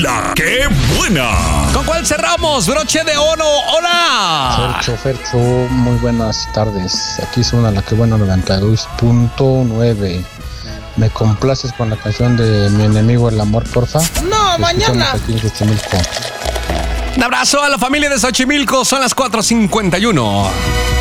La que buena. ¿Con cuál cerramos? Broche de oro. ¡Hola! Fercho, muy buenas tardes. Aquí suena La que buena 92.9. ¿Me complaces con la canción de Mi enemigo el amor, porfa? No, mañana. Aquí en Xochimilco. Un abrazo a la familia de Xochimilco. Son las 4:51.